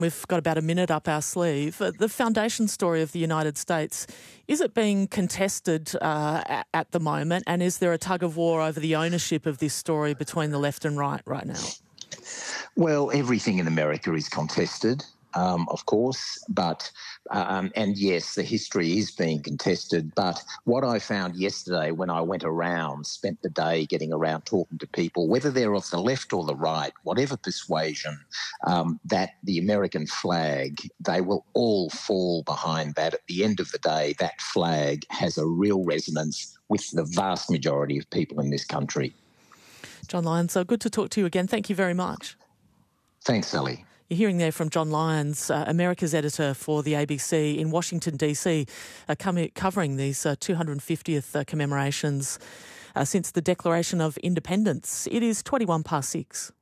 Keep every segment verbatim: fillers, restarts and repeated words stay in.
We've got about a minute up our sleeve. The foundation story of the United States, is it being contested uh, at the moment, and is there a tug of war over the ownership of this story between the left and right right now? Well, everything in America is contested. Um, of course, but, um, and yes, the history is being contested, but what I found yesterday when I went around, spent the day getting around talking to people, whether they're of the left or the right, whatever persuasion, um, that the American flag, they will all fall behind that. At the end of the day, that flag has a real resonance with the vast majority of people in this country. John Lyons, so good to talk to you again. Thank you very much. Thanks, Sally. You're hearing there from John Lyons, uh, America's editor for the A B C in Washington, D C, uh, com- covering these uh, two hundred fiftieth uh, commemorations uh, since the Declaration of Independence. It is twenty-one past six.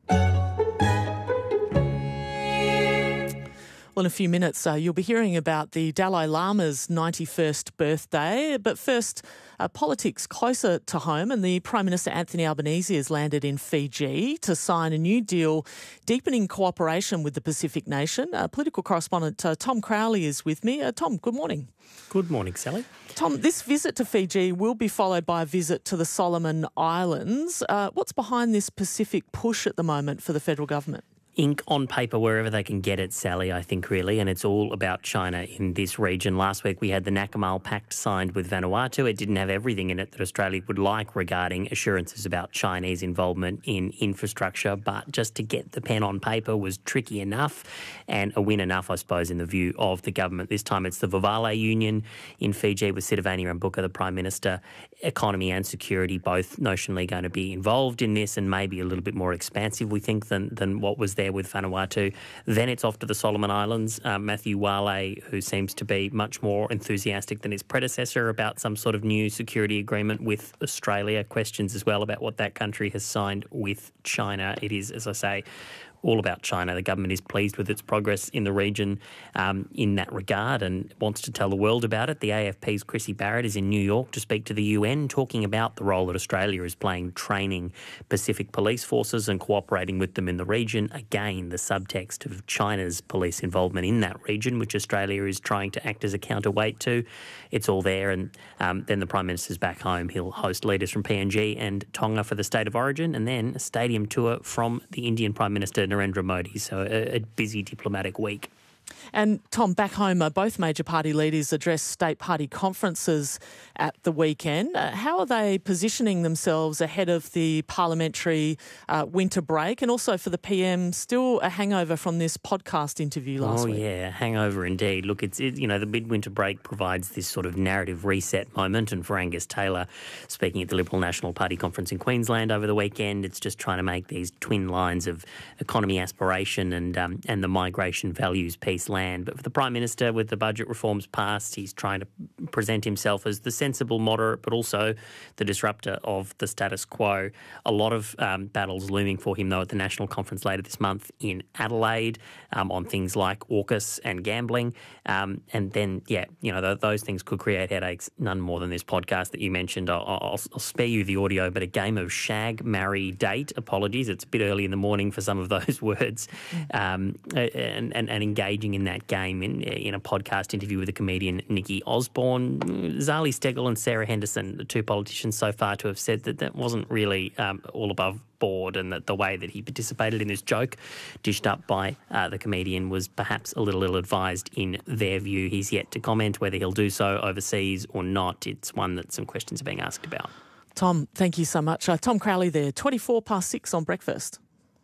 Well, in a few minutes, uh, you'll be hearing about the Dalai Lama's ninety-first birthday. But first, uh, politics closer to home, and the Prime Minister Anthony Albanese has landed in Fiji to sign a new deal deepening cooperation with the Pacific nation. Uh, political correspondent uh, Tom Crowley is with me. Uh, Tom, good morning. Good morning, Sally. Tom, this visit to Fiji will be followed by a visit to the Solomon Islands. Uh, what's behind this Pacific push at the moment for the federal government? Ink on paper wherever they can get it, Sally, I think, really, and it's all about China in this region. Last week we had the Nakamal Pact signed with Vanuatu. It didn't have everything in it that Australia would like regarding assurances about Chinese involvement in infrastructure, but just to get the pen on paper was tricky enough and a win enough, I suppose, in the view of the government. This time it's the Vuvale Union in Fiji with Sitivani Rabuka, the Prime Minister. Economy and security both notionally going to be involved in this, and maybe a little bit more expansive, we think, than, than what was there with Vanuatu. Then it's off to the Solomon Islands. Uh, Matthew Wale, who seems to be much more enthusiastic than his predecessor about some sort of new security agreement with Australia. Questions as well about what that country has signed with China. It is, as I say, all about China. The government is pleased with its progress in the region um, in that regard and wants to tell the world about it. The A F P's Chrissy Barrett is in New York to speak to the U N, talking about the role that Australia is playing training Pacific police forces and cooperating with them in the region. Again, the subtext of China's police involvement in that region, which Australia is trying to act as a counterweight to. It's all there. And um, then the Prime Minister's back home. He'll host leaders from P N G and Tonga for the State of Origin, and then a stadium tour from the Indian Prime Minister Narendra Modi. So a, a busy diplomatic week. And Tom, back home, uh, both major party leaders addressed state party conferences at the weekend. Uh, how are they positioning themselves ahead of the parliamentary uh, winter break, and also for the P M? Still a hangover from this podcast interview last oh, week. Oh yeah, hangover indeed. Look, it's it, you know the midwinter break provides this sort of narrative reset moment, and for Angus Taylor, speaking at the Liberal National Party conference in Queensland over the weekend, it's just trying to make these twin lines of economy aspiration and um, and the migration values piece land. But for the Prime Minister, with the budget reforms passed, he's trying to present himself as the sensible moderate, but also the disruptor of the status quo. A lot of um, battles looming for him, though, at the National Conference later this month in Adelaide um, on things like AUKUS and gambling. Um, and then, yeah, you know, th- those things could create headaches, none more than this podcast that you mentioned. I'll, I'll, I'll spare you the audio, but a game of shag, marry, date. Apologies, it's a bit early in the morning for some of those words. Um, and, and, and engaging in that game in, in a podcast interview with the comedian Nikki Osborne. Zali Steggall and Sarah Henderson, the two politicians so far to have said that that wasn't really um, all above board, and that the way that he participated in this joke dished up by uh, the comedian was perhaps a little ill-advised in their view. He's yet to comment whether he'll do so overseas or not. It's one that some questions are being asked about. Tom, thank you so much. Uh, Tom Crowley there, twenty-four past six on Breakfast.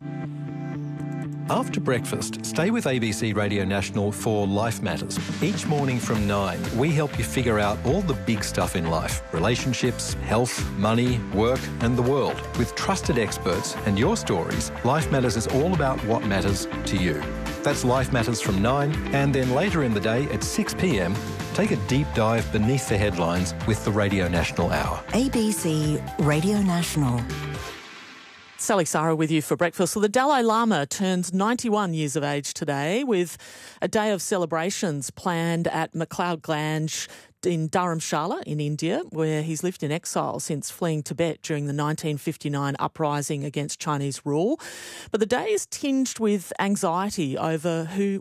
After breakfast, stay with A B C Radio National for Life Matters. Each morning from nine, we help you figure out all the big stuff in life. Relationships, health, money, work and the world. With trusted experts and your stories, Life Matters is all about what matters to you. That's Life Matters from nine, and then later in the day at six p.m, take a deep dive beneath the headlines with the Radio National Hour. A B C Radio National. Sally Sarah with you for breakfast. So the Dalai Lama turns ninety-one years of age today, with a day of celebrations planned at McLeod Grange in Dharamshala in India, where he's lived in exile since fleeing Tibet during the nineteen fifty-nine uprising against Chinese rule. But the day is tinged with anxiety over who